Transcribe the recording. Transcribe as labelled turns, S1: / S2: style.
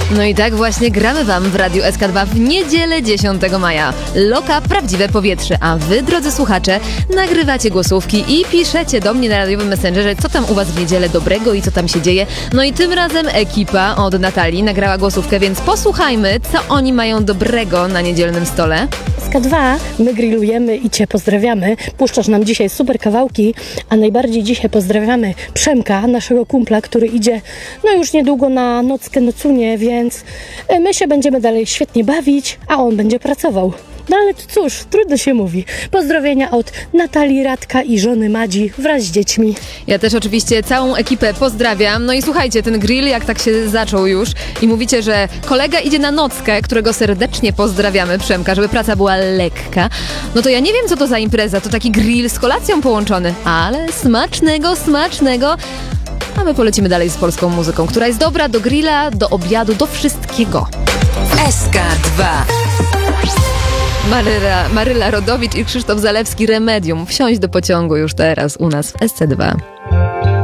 S1: No i tak właśnie gramy wam w Radiu SK2 w niedzielę 10 maja. Loka Prawdziwe Powietrze, a wy, drodzy słuchacze, nagrywacie głosówki i piszecie do mnie na radiowym Messengerze, co tam u was w niedzielę dobrego i co tam się dzieje. No i tym razem ekipa od Natalii nagrała głosówkę, więc posłuchajmy, co oni mają dobrego na niedzielnym stole.
S2: SK2, my grillujemy i cię pozdrawiamy. Puszczasz nam dzisiaj super kawałki, a najbardziej dzisiaj pozdrawiamy Przemka, naszego kumpla, który idzie już niedługo na nockę nocunie, więc my się będziemy dalej świetnie bawić, a on będzie pracował. No ale cóż, trudno się mówi. Pozdrowienia od Natalii, Radka i żony Madzi wraz z dziećmi.
S1: Ja też oczywiście całą ekipę pozdrawiam. No i słuchajcie, ten grill jak tak się zaczął już i mówicie, że kolega idzie na nockę, którego serdecznie pozdrawiamy, Przemka, żeby praca była lekka. No to ja nie wiem, co to za impreza. To taki grill z kolacją połączony, ale smacznego. A my polecimy dalej z polską muzyką, która jest dobra do grilla, do obiadu, do wszystkiego.
S3: SK2.
S1: Maryla Rodowicz i Krzysztof Zalewski, Remedium. Wsiąść do pociągu już teraz u nas w SC2.